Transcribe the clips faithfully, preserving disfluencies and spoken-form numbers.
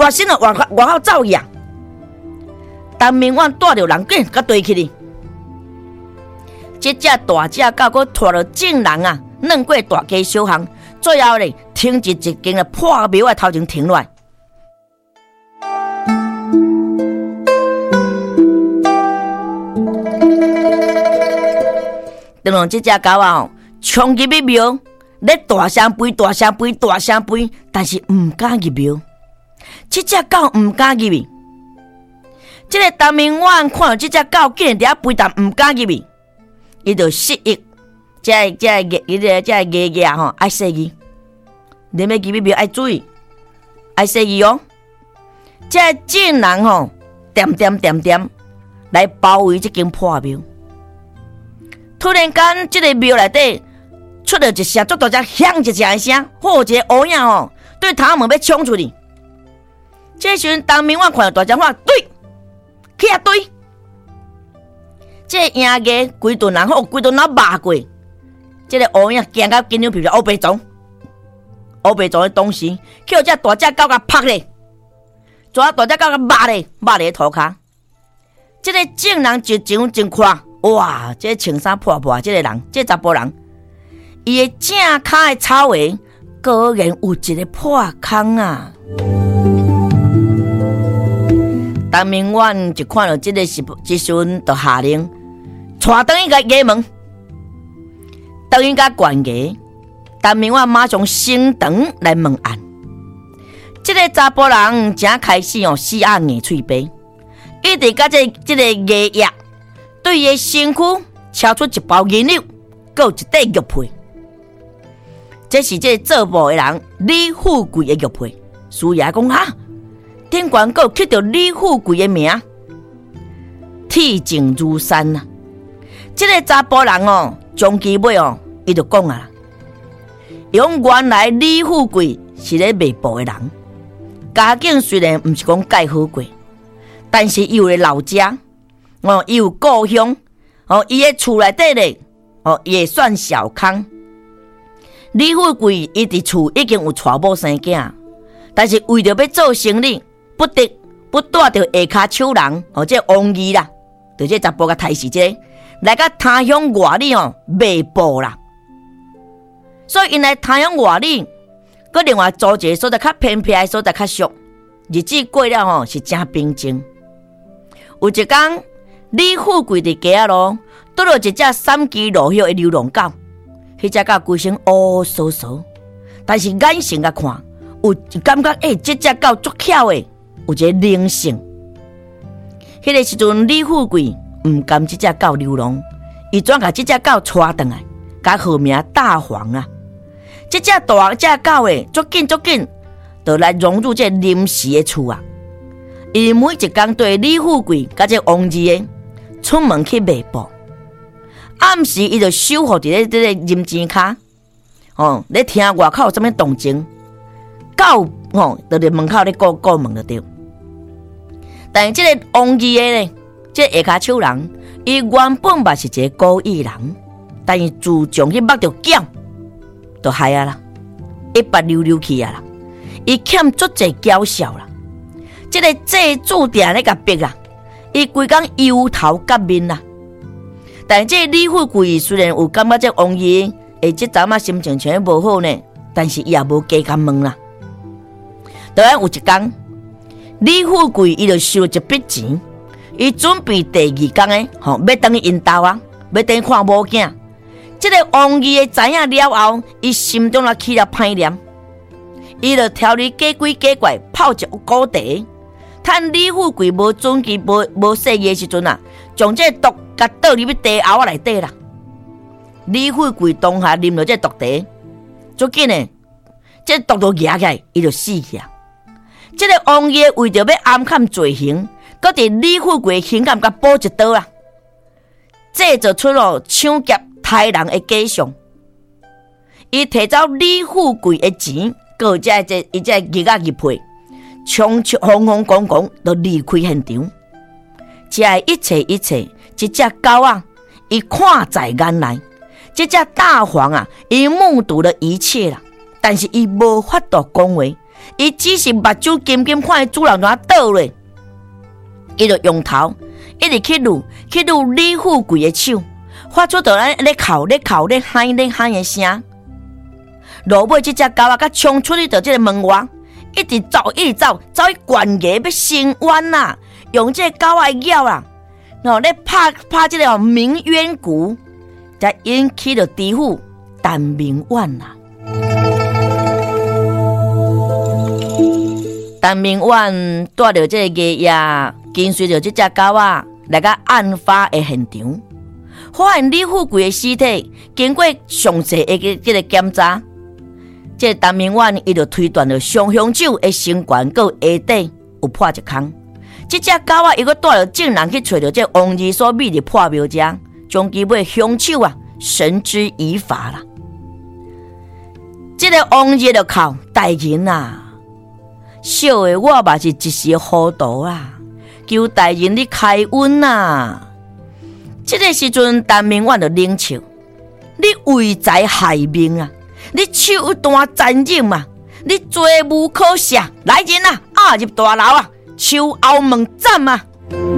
大声的外外口走去啊！陈明远带着人紧甲追去哩。这只大只狗佫拖着众人啊，软过大街小巷，最后咧停一一间破庙的头前停落来。等到这只狗啊，冲入去庙，咧大声吠、大声吠、大声吠，但是唔敢入庙。这只狗唔敢入去。这个陈明远看到这只狗竟然伫遐吠，但唔敢入去，伊就示意，这这个伊个这爷爷吼爱说伊，你要入去庙爱注意，爱说伊哦。这众人吼点点点点来包围这间破庙。突然间，这个庙内底出了一声足大只响一声的声，好一个乌影吼对头门要冲出去。这时阵，陈明远看到大只话，对，去啊对。这个影个规顿人好，规顿人骂过。这个乌影惊到紧张皮皮，乌白种，乌白种的东西，叫这大只狗甲拍咧，抓大只狗甲骂咧，骂咧涂骹。这个众人一张真看。哇！这个穿衫破破，这个人，这个查甫人，伊的正骹的草鞋，果然有一个破空啊！陈明远就看到这个时，这时阵就下令，带转去个衙门，转去个关衙。陈明远马上升堂来问案。这个查甫人正开始哦，死鸭硬喙白，一直甲这这个衙役。对伊身躯敲出一包银柳，还有一块玉佩。这是这做墓的人李富贵的玉佩。师爷讲哈，天官还有刻着李富贵的名，铁证如山啊！这个查甫人哦，将其尾哦，伊就讲啊，伊讲原来李富贵是咧卖布的人，家境虽然唔是讲介好过，但是伊有个老家。哦，伊有故乡，哦，伊的厝内底咧，哦，也算小康。李富贵伊伫厝已经有娶某生囝，但是为着要做生意，不得不带着下骹手人，哦，这王义啦，就这查甫甲抬死这个，来到他乡外里哦卖布啦。所以因来他乡外里，佮另外租一个所在较偏僻的所在较俗，日子过了吼是真平静。有一天。李富贵伫街仔路拄到一只三肌肉血的流浪狗，迄只狗规身乌嗖嗖，但是眼神甲看，有感觉诶，这只狗足巧的，有一个灵性。迄个时阵，李富贵毋甘这只狗流浪，伊转甲这只狗带转来，甲号名大黄啊。这只大只狗诶，足紧足紧，就来融入这临时的厝啊。伊每一工对李富贵甲这王二诶。出门去卖布，暗时伊就守护伫咧这个银钱卡，哦，咧听外口有啥物动静，狗哦，就伫门口咧顾顾门就对。但是这个王二个咧，这个下骹手人，伊原本嘛是一个故意人，但是自从去捌着脚，就害啊啦，一把溜溜去啊啦，伊欠足济娇笑啦，这个这注定咧甲逼啊。伊规工忧头革面啦，但是这李富贵虽然有感觉这王爷诶，这阵仔心情全无好呢，但是伊也无加敢问啦。突然有一天，李富贵伊就收了一笔钱，伊准备第二天诶，吼要等去因兜啊，要等去看某囝。这个王爷知影了后，伊心中也起了歹念，伊就条理假鬼假怪泡一锅茶。趁李富贵无准期、无无细个时阵啊，将这毒甲倒入去茶甌内底啦。李富贵当下啉了这毒茶，足紧诶，这毒都压起来，伊就死去啊。这个王爷为着要暗砍罪行，搁伫李富贵胸坎甲补一刀啦，制造出了抢劫杀人的假象。伊摕走李富贵的钱，搁这这伊这日仔日配。冲冲轰轰公公就离开现场，这一切一切，一只狗啊，伊看在眼内；这只大黄啊，伊目睹了一切啦，但是伊无法度讲话， 伊只是目睭金金看伊主人怎倒咧，伊就用头一直去撸去撸李富贵的手，发出着咧哭咧哭咧喊咧喊的声。落尾，这只狗仔甲冲出去到这个门外，一直走一直走，走去悬崖要伸冤呐，用这个狗仔的咬啊，然后咧拍拍这个鸣冤鼓，才引起了知府陈明远呐。陈明远带着这个爷爷，跟随着这只狗仔来到案发的现场，发现李富贵的尸体经过详细的这个检查，这个陈明远伊就推断了上凶手的身躯佮下底有破一空。这只狗仔伊佫带着证人去找到这王二所秘的破庙者，将其尾凶手啊绳之以法啦。这个王二就哭，大人啊！小的我嘛是一时糊涂啦，求大人你开恩啊！这个时阵，陈明远就冷笑：你为财害命啊！你手段残忍啊！你罪无可赦！来人啊，押入大牢啊！秋后门斩啊！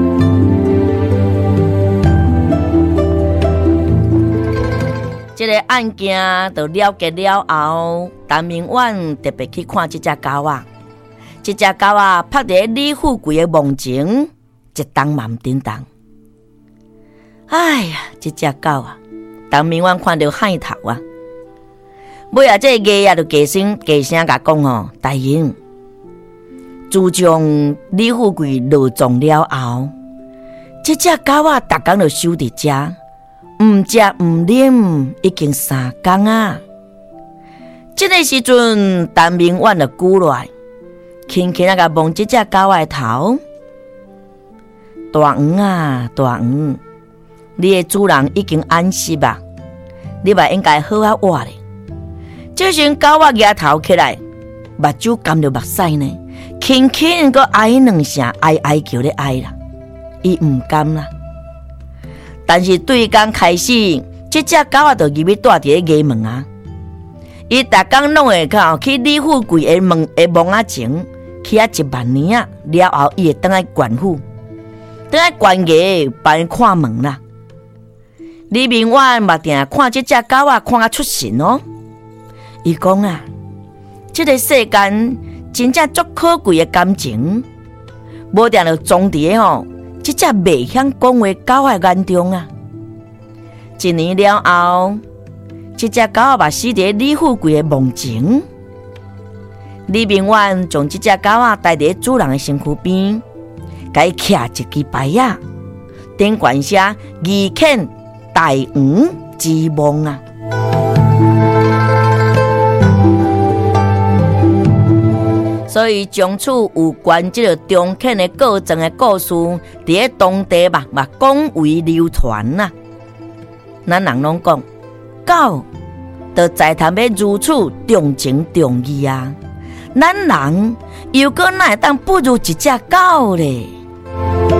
这个案件就了结了后，陈明远特别去看这只狗仔。这只狗仔趴在李富贵的梦前，一动嘛唔叮当。哎呀，这只狗啊，陈明远看到害头啊！尾啊，这个爷就低声低声甲讲哦，大人，自从李富贵落葬了后，这只狗仔逐工就守伫遮，唔食唔啉，已经三工啊！这个时阵，陈明远就鼓来。轻轻啊，甲摸这只狗仔头，大黄啊，大黄，你的主人已经安息吧？你嘛应该好啊活咧。这时狗仔仰头起来，目睭含着目屎呢，轻轻个哀两声，哀哀叫咧哀啦，伊唔甘啦。但是对刚开始，这只狗仔就入去住伫咧衙门啊，伊逐工拢会靠去李富贵的门的门仔前。去啊一万年啊，了后伊会倒来官府，倒来官衙帮伊看门啦。李明远嘛定看这只狗仔看啊出神哦。伊讲啊，这个世间真正足可贵的感情，无定就装伫个吼，这只未晓讲话狗仔眼中啊。一年了后，这只狗仔嘛死伫李富贵的梦前。李明远将这只狗仔带伫主人的身躯边，甲伊徛一支牌仔，顶悬写“义犬大黄之梦”啊。所以从此有关这个中犬的过程的故事，伫咧当地嘛嘛广为流传呐、啊。咱人拢讲，狗就在谈要如此重情重义啊。咱人又搁哪会当不如一只狗咧？